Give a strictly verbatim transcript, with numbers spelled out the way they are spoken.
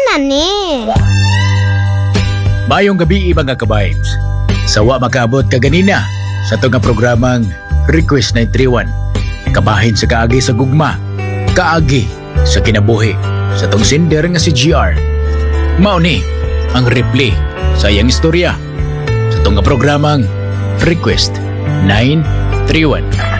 na ni. Mayong gabi mga ka-vibes. Sawa makaabot ka ganina sa itong nga programang Request nine three one. Kabahin sa kaagi sa gugma, kaagi sa kinabuhi sa itong sender nga si G R. Mao ni ang replay sa iyang istorya sa itong nga programang Request nine three one.